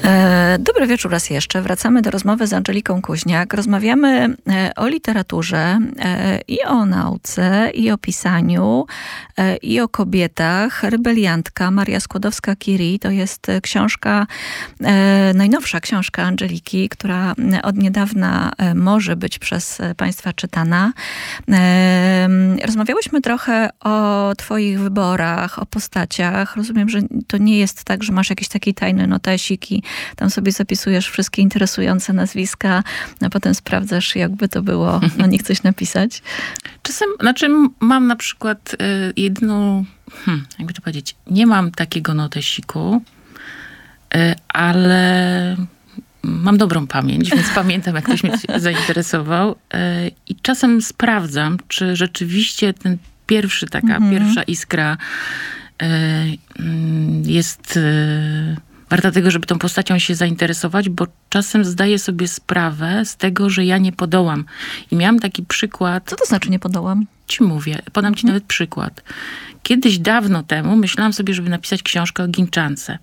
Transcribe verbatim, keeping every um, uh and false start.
Dobry wieczór raz jeszcze. Wracamy do rozmowy z Angeliką Kuźniak. Rozmawiamy o literaturze i o nauce, i o pisaniu, i o kobietach. Rebeliantka Maria Skłodowska-Curie to jest książka, najnowsza książka Angeliki, która od niedawna może być przez Państwa czytana. Rozmawiałyśmy trochę o Twoich wyborach, o postaciach. Rozumiem, że to nie jest tak, że masz jakiś taki tajny notesik i tam sobie zapisujesz wszystkie interesujące nazwiska, a potem sprawdzasz, jakby to było na nich coś napisać. Czasem, znaczy mam na przykład y, jedną, hmm, jakby to powiedzieć, nie mam takiego notesiku, y, ale mam dobrą pamięć, więc pamiętam, jak ktoś mnie zainteresował y, i czasem sprawdzam, czy rzeczywiście ten pierwszy, taka mhm. pierwsza iskra y, y, jest... Y, warta tego, żeby tą postacią się zainteresować, bo czasem zdaję sobie sprawę z tego, że ja nie podołam. I miałam taki przykład... Co to znaczy nie podołam? Ci mówię. Podam ci hmm. nawet przykład. Kiedyś dawno temu myślałam sobie, żeby napisać książkę o Ginczance.